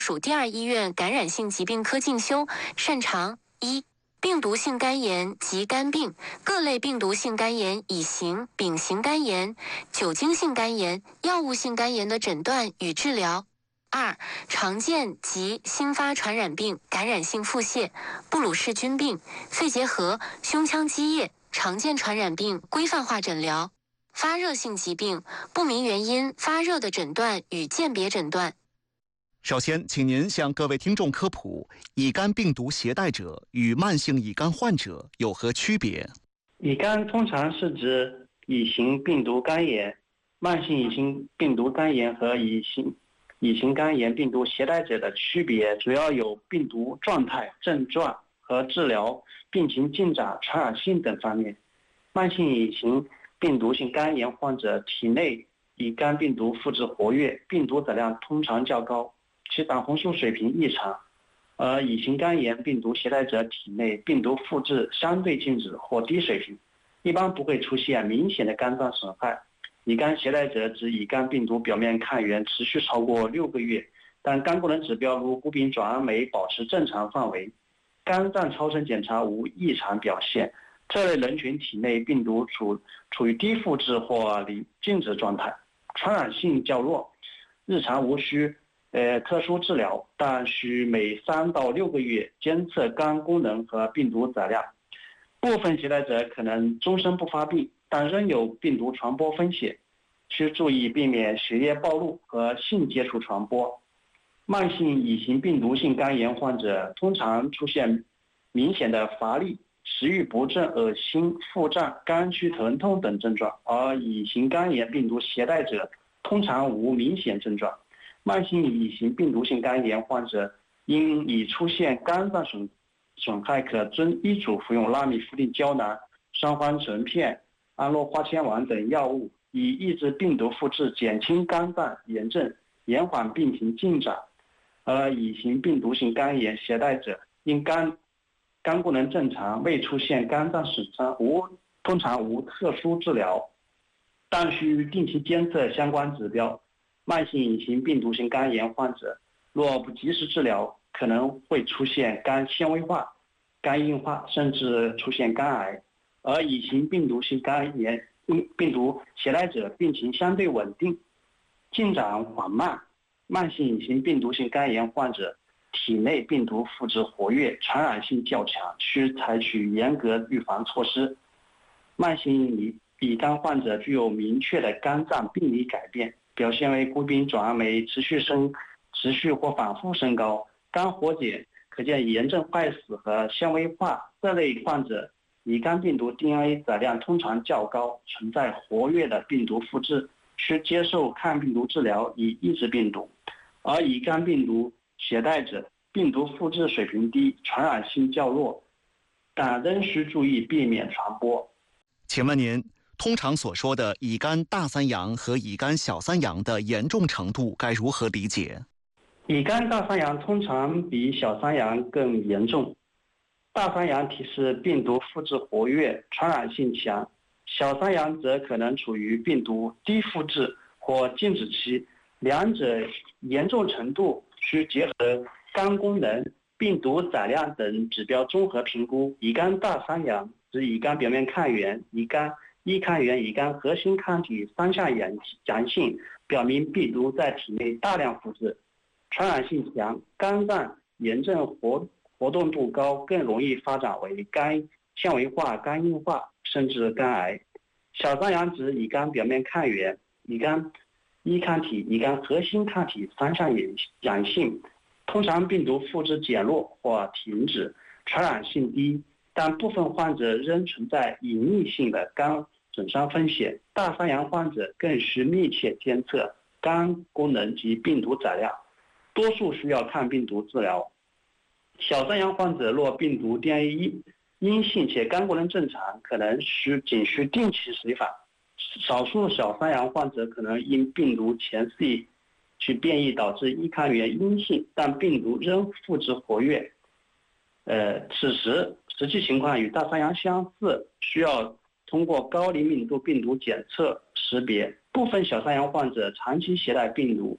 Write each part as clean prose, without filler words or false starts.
属第二医院感染性疾病科进修，擅长一、病毒性肝炎及肝病，各类病毒性肝炎、乙型、丙型肝炎、酒精性肝炎、药物性肝炎的诊断与治疗。二、常见及新发传染病、感染性腹泻、布鲁氏菌病、肺结核、胸腔积液、常见传染病规范化诊疗。发热性疾病，不明原因发热的诊断与鉴别诊断。 首先，请您向各位听众科普乙肝病毒携带者与慢性乙肝患者有何区别。 乙肝通常是指乙型病毒肝炎、慢性乙型病毒肝炎和乙型肝炎病毒携带者的区别，主要有病毒状态、症状和治疗、病情进展、传染性等方面。慢性乙型病毒性肝炎患者体内乙肝病毒复制活跃，病毒载量通常较高，其胆红素水平异常，而乙型肝炎病毒携带者体内病毒复制相对静止或低水平，一般不会出现明显的肝脏损害。乙肝携带者指乙肝病毒表面抗原持续超过6个月，但肝功能指标如谷丙转氨酶保持正常范围，肝脏超声检查无异常表现，这类人群体内病毒处于低复制或离静止状态，传染性较弱，日常无需特殊治疗，但需每3到6个月监测肝功能和病毒载量。部分携带者可能终身不发病，但仍有病毒传播风险，需注意避免血液暴露和性接触传播。慢性乙型病毒性肝炎患者通常出现明显的乏力、食欲不振、恶心、腹胀、肝区疼痛等症状，而乙型肝炎病毒携带者通常无明显症状。慢性乙型病毒性肝炎患者因已出现肝脏损害，可遵医嘱服用拉米夫定胶囊、双环醇片、安诺花千烷等药物，以抑制病毒复制，减轻肝脏炎症，延缓病情进展。而乙型病毒性肝炎携带者因肝功能正常，未出现肝脏损伤，通常无特殊治疗，但需定期监测相关指标。慢性乙型病毒性肝炎患者若不及时治疗，可能会出现肝纤维化、肝硬化，甚至出现肝癌。而乙型病毒性肝炎病毒携带者病情相对稳定，进展缓慢。慢性乙型病毒性肝炎患者体内病毒复制活跃，传染性较强，需采取严格预防措施。慢性乙肝患者具有明确的肝脏病理改变，表现为谷丙转氨酶持续或反复升高，肝活检可见炎症坏死和纤维化。这类患者乙肝病毒 DNA 载量通常较高，存在活跃的病毒复制，需接受抗病毒治疗以抑制病毒。而乙肝病毒携带者病毒复制水平低，传染性较弱，但仍需注意避免传播。 请问您，通常所说的乙肝大三阳和乙肝小三阳的严重程度该如何理解？ 乙肝大三阳通常比小三阳更严重，大三阳提示病毒复制活跃，传染性强，小三阳则可能处于病毒低复制或静止期，两者严重程度需结合肝功能、病毒载量等指标综合评估。乙肝大三阳指乙肝表面抗原、乙肝一抗原、乙肝核心抗体3项阳性，表明病毒在体内大量复制，传染性强，肝脏炎症活动度高，更容易发展为肝纤维化、肝硬化，甚至肝癌。小三阳指乙肝表面抗原、乙肝一抗体、乙肝核心抗体3项阳性，通常病毒复制减弱或停止，传染性低，但部分患者仍存在隐匿性的肝损伤风险。大三阳患者更需密切监测肝功能及病毒载量，多数需要抗病毒治疗。小三阳患者若病毒 DNA 阴性且肝功能正常，可能仅需定期随访。少数小三阳患者可能因病毒前系去变异导致一抗原阴性，但病毒仍复制活跃。此时实际情况与大三阳相似，需要通过高灵敏度病毒检测识别。部分小三阳患者长期携带病毒，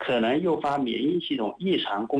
可能诱发免疫系统异常